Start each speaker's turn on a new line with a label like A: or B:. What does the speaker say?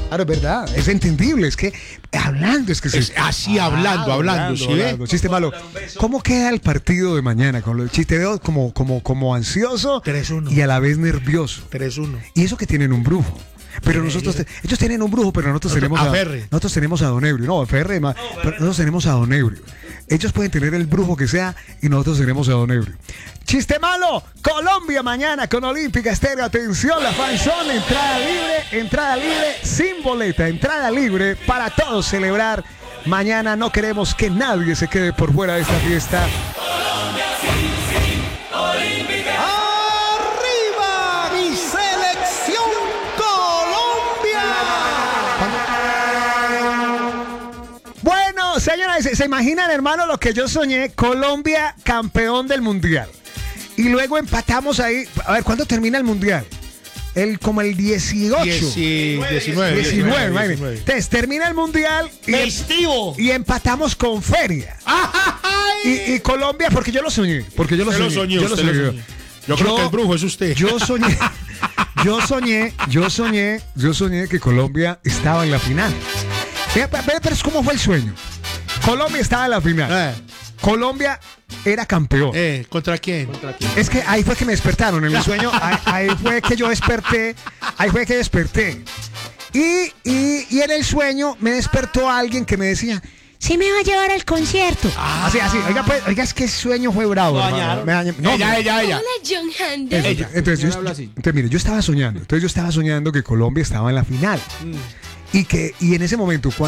A: Claro, es verdad, es entendible, es que hablando, es que
B: Es así, hablando, ¿sí ve?
A: Chiste malo. ¿Cómo queda el partido de mañana? Con los chistes veo como ansioso
B: 3-1.
A: y a la vez nervioso.
B: 3-1.
A: Y eso que tienen un brujo. Pero ellos tienen un brujo, pero nosotros tenemos nosotros tenemos a Don Ebrio. No, Ferre, pero nosotros tenemos a Don Ebrio. Ellos pueden tener el brujo que sea y nosotros tenemos a Don Ebrio. Chiste malo, Colombia mañana con Olímpica Estéreo. Atención, la fanzone, entrada libre, sin boleta, entrada libre para todos celebrar. Mañana no queremos que nadie se quede por fuera de esta fiesta.
C: ¡Arriba mi selección Colombia!
A: Bueno, señoras, ¿se imaginan, hermano, lo que yo soñé? Colombia campeón del mundial. Y luego empatamos ahí. A ver, ¿cuándo termina el mundial? Como el 18. 19. Entonces, termina el mundial y empatamos con Feria. Y Colombia, porque yo lo soñé. Yo
B: creo que el brujo es usted.
A: Yo soñé que Colombia estaba en la final. Pero ¿cómo fue el sueño? Colombia estaba en la final. Colombia era campeón.
B: ¿Contra quién?
A: Es que ahí fue que me despertaron en el sueño. Ahí fue que yo desperté. Y en el sueño me despertó alguien que me decía: sí me va a llevar al concierto. Así. Oiga, es que el sueño fue bravo.
B: Ella.
D: Hola, John Hander.
A: Entonces, mire, yo estaba soñando que Colombia estaba en la final. Y en ese momento,